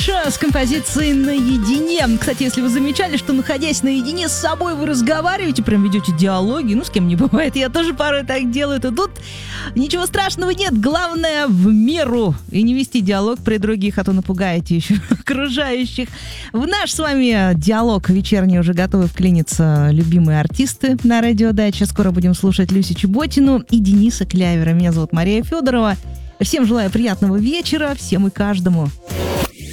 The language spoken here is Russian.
С композицией «Наедине». Кстати, если вы замечали, что, находясь наедине с собой, вы разговариваете, прям ведете диалоги, с кем не бывает, я тоже порой так делаю, то тут ничего страшного нет, главное в меру и не вести диалог при других, а то напугаете еще окружающих. В наш с вами диалог вечерний уже готовы вклиниться любимые артисты на радиодаче. Скоро будем слушать Люсю Чеботину и Дениса Клявера. Меня зовут Мария Федорова. Всем желаю приятного вечера, всем и каждому.